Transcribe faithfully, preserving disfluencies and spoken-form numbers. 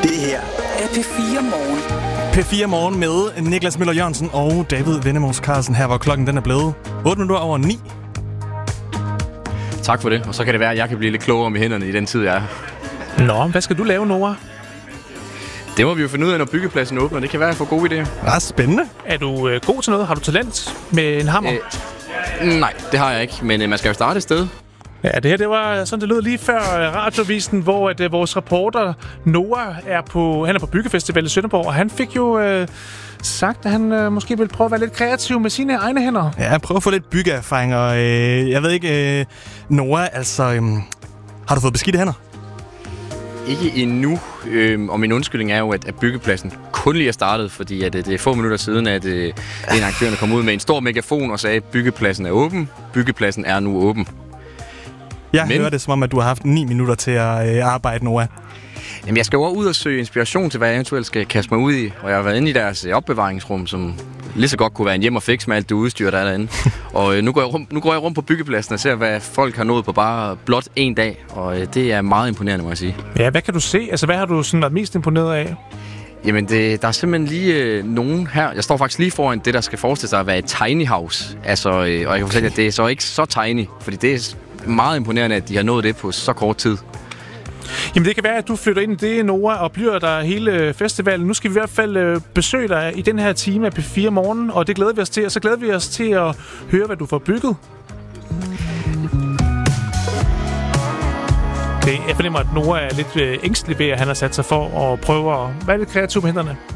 Det her er P fire Morgen. P fire Morgen med Niklas Møller Jørgensen og David Vennemos Carlsen. Her hvor klokken den er blevet otte minutter over ni. Tak for det, og så kan det være, at jeg kan blive lidt klogere med hænderne i den tid, jeg er. Nå, hvad skal du lave, Noah? Det må vi jo finde ud af, når byggepladsen åbner. Det kan være, at jeg får gode idéer. Det er spændende. Er du øh, god til noget? Har du talent med en hammer? Øh, nej, det har jeg ikke, men øh, man skal jo starte et sted. Ja, det her det var sådan, det lød lige før radiovisen, hvor at, uh, vores reporter Noah er på, han er på Byggefestival i Sønderborg, og han fik jo øh, sagt, at han øh, måske ville prøve at være lidt kreativ med sine egne hænder. Ja, prøv at få lidt byggeerfaring, og øh, jeg ved ikke, øh, Noah, altså, øh, har du fået beskidte hænder? Ikke endnu, øh, og min undskyldning er jo, at, at byggepladsen kun lige er startet, fordi at, det er få minutter siden, at øh, en af aktørerne kom ud med en stor megafon og sagde, at byggepladsen er åben. Byggepladsen er nu åben. Jeg Men, hører det som om, at du har haft ni minutter til at øh, arbejde, Noah. Jamen, jeg skal jo ud og søge inspiration til, hvad jeg eventuelt skal kaste mig ud i. Og jeg har været inde i deres opbevaringsrum, som lige så godt kunne være en hjem og fix med alt det udstyr, der er derinde. og øh, nu, går jeg rum, nu går jeg rundt på byggepladsen og ser, hvad folk har nået på bare blot en dag. Og øh, det er meget imponerende, må jeg sige. Ja, hvad kan du se? Altså, hvad har du sådan været mest imponeret af? Jamen, det, der er simpelthen lige øh, nogen her. Jeg står faktisk lige foran det, der skal forestille sig at være et tiny house. Altså, øh, og jeg kan fortælle, at det er så ikke så tiny, fordi det er meget imponerende, at de har nået det på så kort tid. Jamen, det kan være, at du flytter ind i det, Noah, og bliver der hele festivalen. Nu skal vi i hvert fald øh, besøge dig i den her time af P fire Morgen, og det glæder vi os til. Og så glæder vi os til at høre, hvad du får bygget. Okay, jeg fornemmer, at Noah er lidt øh, ængstelig ved, at han har sat sig for at prøve at være lidt kreativ med hænderne.